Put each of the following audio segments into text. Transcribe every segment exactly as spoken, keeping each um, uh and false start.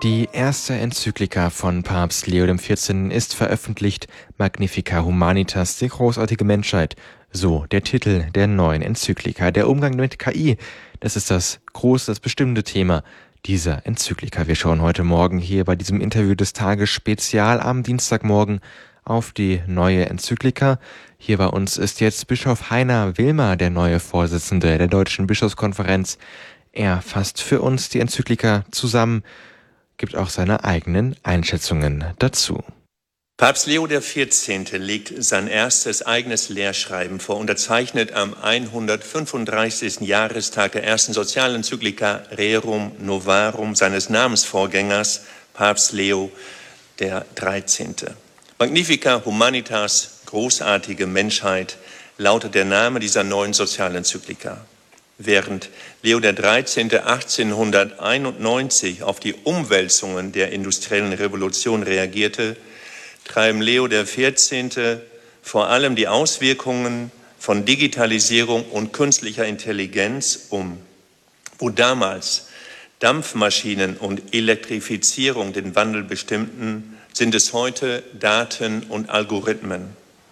Die erste Enzyklika von Papst Leo der vierzehnten. ist veröffentlicht, Magnificat Humanitas, die großartige Menschheit. So der Titel der neuen Enzyklika. Der Umgang mit K I, das ist das große, das bestimmende Thema dieser Enzyklika. Wir schauen heute Morgen hier bei diesem Interview des Tages Spezial am Dienstagmorgen auf die neue Enzyklika. Hier bei uns ist jetzt Bischof Heiner Wilmer, der neue Vorsitzende der Deutschen Bischofskonferenz. Er fasst für uns die Enzyklika zusammen, gibt auch seine eigenen Einschätzungen dazu. Papst Leo der vierzehnte. legt sein erstes eigenes Lehrschreiben vor, unterzeichnet am hundertfünfunddreißigsten. Jahrestag der ersten Sozialenzyklika Rerum Novarum seines Namensvorgängers, Papst Leo der dreizehnte. Magnificat Humanitas, großartige Menschheit, lautet der Name dieser neuen Sozialenzyklika. Während Leo der dreizehnte. achtzehnhunderteinundneunzig auf die Umwälzungen der industriellen Revolution reagierte, treiben Leo der vierzehnte. vor allem die Auswirkungen von Digitalisierung und künstlicher Intelligenz um. Wo damals Dampfmaschinen und Elektrifizierung den Wandel bestimmten, sind es heute Daten und Algorithmen.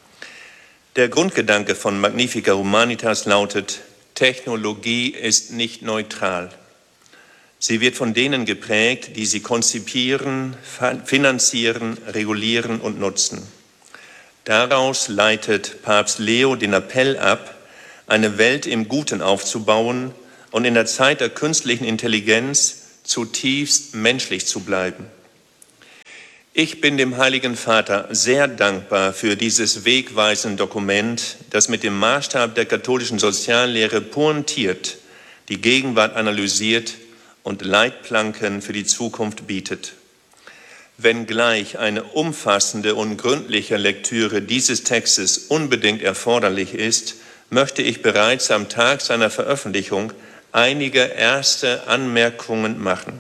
Der Grundgedanke von Magnificat Humanitas lautet: Technologie ist nicht neutral. Sie wird von denen geprägt, die sie konzipieren, finanzieren, regulieren und nutzen. Daraus leitet Papst Leo den Appell ab, eine Welt im Guten aufzubauen und in der Zeit der künstlichen Intelligenz zutiefst menschlich zu bleiben. Ich bin dem Heiligen Vater sehr dankbar für dieses wegweisende Dokument, das mit dem Maßstab der katholischen Soziallehre pointiert, die Gegenwart analysiert und Leitplanken für die Zukunft bietet. Wenngleich eine umfassende und gründliche Lektüre dieses Textes unbedingt erforderlich ist, möchte ich bereits am Tag seiner Veröffentlichung einige erste Anmerkungen machen.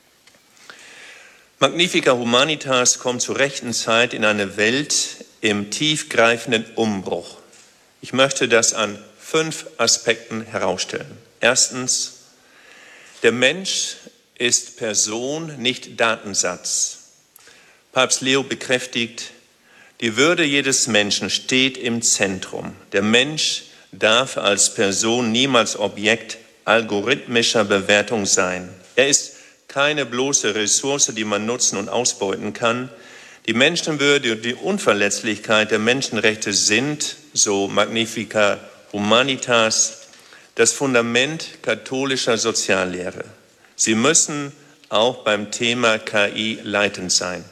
Magnificat Humanitas kommt zur rechten Zeit in eine Welt im tiefgreifenden Umbruch. Ich möchte das an fünf Aspekten herausstellen. Erstens, der Mensch ist Person, nicht Datensatz. Papst Leo bekräftigt, die Würde jedes Menschen steht im Zentrum. Der Mensch darf als Person niemals Objekt algorithmischer Bewertung sein. Er ist keine bloße Ressource, die man nutzen und ausbeuten kann. Die Menschenwürde und die Unverletzlichkeit der Menschenrechte sind, so Magnificat Humanitas, das Fundament katholischer Soziallehre. Sie müssen auch beim Thema K I leitend sein.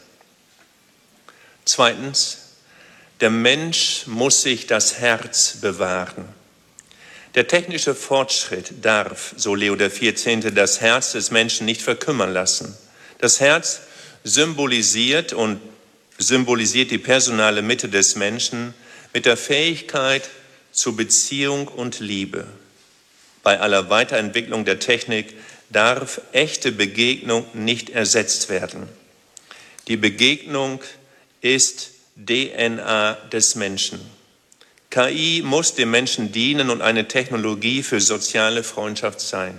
Zweitens, der Mensch muss sich das Herz bewahren. Der technische Fortschritt darf, so Leo der vierzehnte, das Herz des Menschen nicht verkümmern lassen. Das Herz symbolisiert und symbolisiert die personale Mitte des Menschen mit der Fähigkeit zu Beziehung und Liebe. Bei aller Weiterentwicklung der Technik darf echte Begegnung nicht ersetzt werden. Die Begegnung ist D N A des Menschen. K I muss dem Menschen dienen und eine Technologie für soziale Freundschaft sein.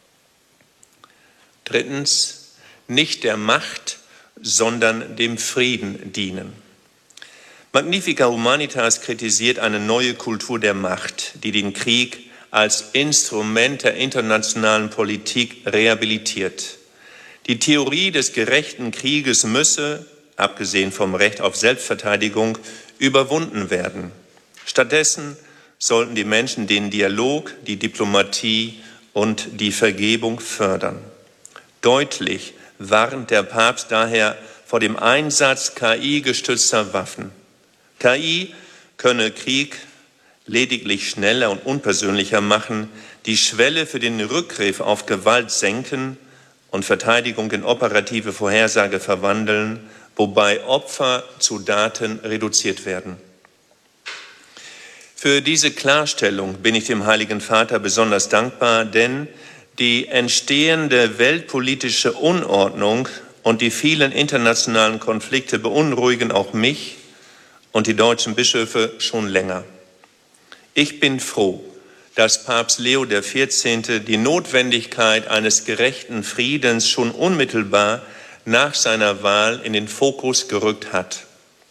Drittens, nicht der Macht, sondern dem Frieden dienen. Magnificat Humanitas kritisiert eine neue Kultur der Macht, die den Krieg als Instrument der internationalen Politik rehabilitiert. Die Theorie des gerechten Krieges müsse, abgesehen vom Recht auf Selbstverteidigung, überwunden werden. Stattdessen sollten die Menschen den Dialog, die Diplomatie und die Vergebung fördern. Deutlich warnt der Papst daher vor dem Einsatz K I-gestützter Waffen. K I könne Krieg lediglich schneller und unpersönlicher machen, die Schwelle für den Rückgriff auf Gewalt senken und Verteidigung in operative Vorhersage verwandeln, wobei Opfer zu Daten reduziert werden. Für diese Klarstellung bin ich dem Heiligen Vater besonders dankbar, denn die entstehende weltpolitische Unordnung und die vielen internationalen Konflikte beunruhigen auch mich und die deutschen Bischöfe schon länger. Ich bin froh, dass Papst Leo der vierzehnte. die Notwendigkeit eines gerechten Friedens schon unmittelbar nach seiner Wahl in den Fokus gerückt hat.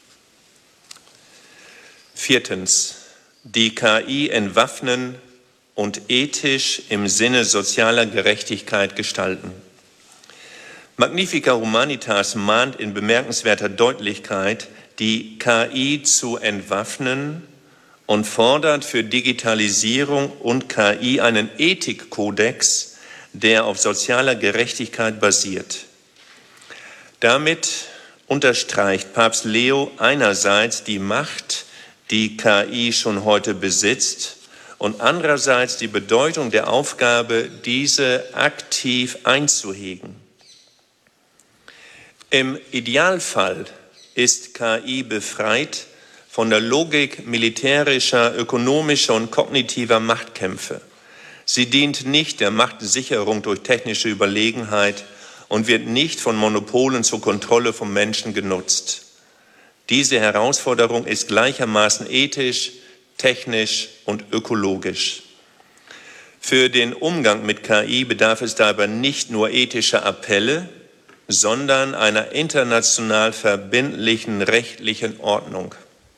Viertens. Die K I entwaffnen und ethisch im Sinne sozialer Gerechtigkeit gestalten. Magnifica Humanitas mahnt in bemerkenswerter Deutlichkeit, die K I zu entwaffnen und fordert für Digitalisierung und K I einen Ethikkodex, der auf sozialer Gerechtigkeit basiert. Damit unterstreicht Papst Leo einerseits die Macht, die K I schon heute besitzt, und andererseits die Bedeutung der Aufgabe, diese aktiv einzuhegen. Im Idealfall ist K I befreit von der Logik militärischer, ökonomischer und kognitiver Machtkämpfe. Sie dient nicht der Machtsicherung durch technische Überlegenheit und wird nicht von Monopolen zur Kontrolle von Menschen genutzt. Diese Herausforderung ist gleichermaßen ethisch, technisch und ökologisch. Für den Umgang mit K I bedarf es dabei nicht nur ethischer Appelle, sondern einer international verbindlichen rechtlichen Ordnung.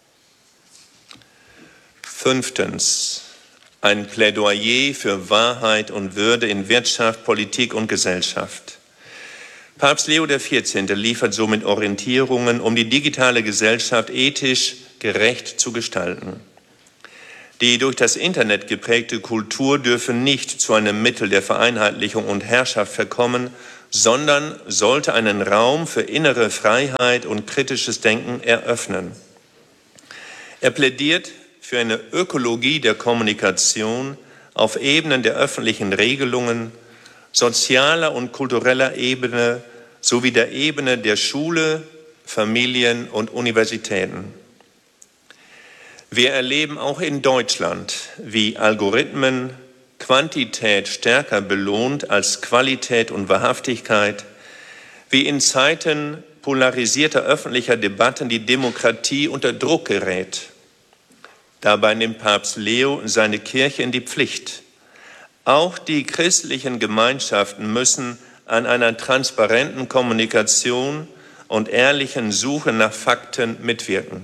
Fünftens. Ein Plädoyer für Wahrheit und Würde in Wirtschaft, Politik und Gesellschaft. Papst Leo der vierzehnte. Liefert somit Orientierungen, um die digitale Gesellschaft ethisch gerecht zu gestalten. Die durch das Internet geprägte Kultur dürfe nicht zu einem Mittel der Vereinheitlichung und Herrschaft verkommen, sondern sollte einen Raum für innere Freiheit und kritisches Denken eröffnen. Er plädiert für eine Ökologie der Kommunikation auf Ebenen der öffentlichen Regelungen, sozialer und kultureller Ebene sowie der Ebene der Schule, Familien und Universitäten. Wir erleben auch in Deutschland, wie Algorithmen Quantität stärker belohnt als Qualität und Wahrhaftigkeit, wie in Zeiten polarisierter öffentlicher Debatten die Demokratie unter Druck gerät. Dabei nimmt Papst Leo seine Kirche in die Pflicht. Auch die christlichen Gemeinschaften müssen an einer transparenten Kommunikation und ehrlichen Suche nach Fakten mitwirken.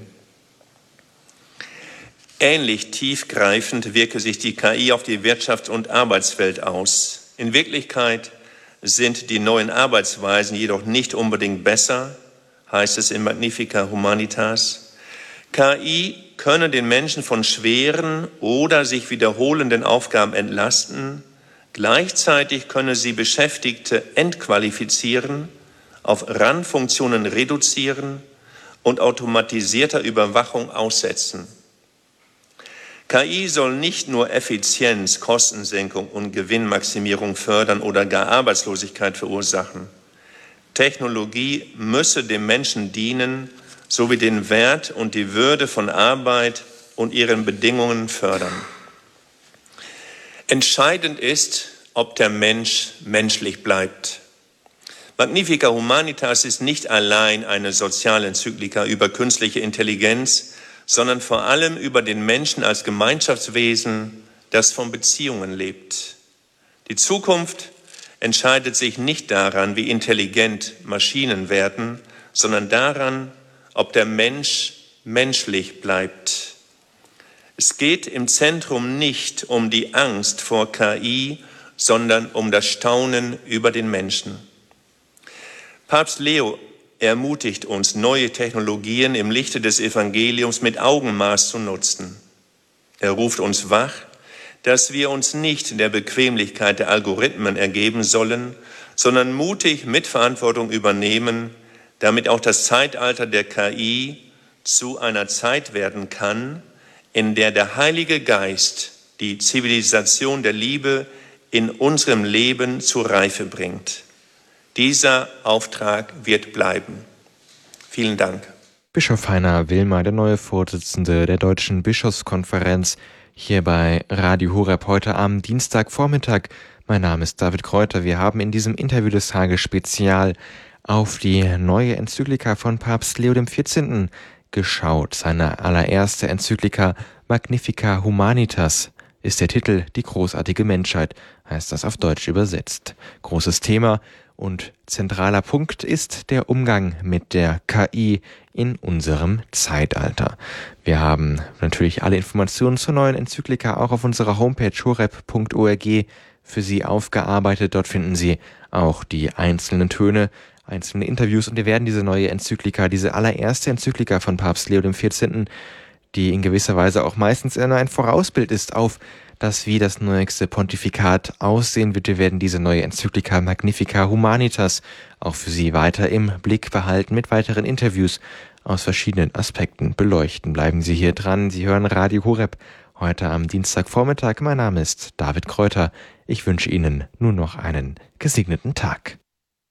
Ähnlich tiefgreifend wirke sich die K I auf die Wirtschafts- und Arbeitswelt aus. In Wirklichkeit sind die neuen Arbeitsweisen jedoch nicht unbedingt besser, heißt es in Magnifica Humanitas. K I könne den Menschen von schweren oder sich wiederholenden Aufgaben entlasten. Gleichzeitig könne sie Beschäftigte entqualifizieren, auf Randfunktionen reduzieren und automatisierter Überwachung aussetzen. K I soll nicht nur Effizienz, Kostensenkung und Gewinnmaximierung fördern oder gar Arbeitslosigkeit verursachen. Technologie müsse dem Menschen dienen, sowie den Wert und die Würde von Arbeit und ihren Bedingungen fördern. Entscheidend ist, ob der Mensch menschlich bleibt. Magnifica Humanitas ist nicht allein eine Sozialenzyklika über künstliche Intelligenz, sondern vor allem über den Menschen als Gemeinschaftswesen, das von Beziehungen lebt. Die Zukunft entscheidet sich nicht daran, wie intelligent Maschinen werden, sondern daran, ob der Mensch menschlich bleibt. Es geht im Zentrum nicht um die Angst vor K I, sondern um das Staunen über den Menschen. Papst Leo ermutigt uns, neue Technologien im Lichte des Evangeliums mit Augenmaß zu nutzen. Er ruft uns wach, dass wir uns nicht der Bequemlichkeit der Algorithmen ergeben sollen, sondern mutig Mitverantwortung übernehmen, damit auch das Zeitalter der K I zu einer Zeit werden kann, in der der Heilige Geist die Zivilisation der Liebe in unserem Leben zur Reife bringt. Dieser Auftrag wird bleiben. Vielen Dank. Bischof Heiner Wilmer, der neue Vorsitzende der Deutschen Bischofskonferenz, hier bei Radio Horeb heute am Dienstagvormittag. Mein Name ist David Kräuter. Wir haben in diesem Interview des Tages spezial auf die neue Enzyklika von Papst Leo der vierzehnte. geschaut. Seine allererste Enzyklika Magnifica Humanitas ist der Titel. Die großartige Menschheit heißt das auf Deutsch übersetzt. Großes Thema Und zentraler Punkt ist der Umgang mit der K I in unserem Zeitalter. Wir haben natürlich alle Informationen zur neuen Enzyklika auch auf unserer Homepage horeb punkt org für Sie aufgearbeitet. Dort finden Sie auch die einzelnen Töne, einzelne Interviews, und wir werden diese neue Enzyklika, diese allererste Enzyklika von Papst Leo dem vierzehnten., die in gewisser Weise auch meistens ein Vorausbild ist auf das, wie das nächste Pontifikat aussehen wird. Wir werden diese neue Enzyklika Magnificat Humanitas auch für Sie weiter im Blick behalten, mit weiteren Interviews aus verschiedenen Aspekten beleuchten. Bleiben Sie hier dran. Sie hören Radio Horeb heute am Dienstagvormittag. Mein Name ist David Kräuter. Ich wünsche Ihnen nun noch einen gesegneten Tag.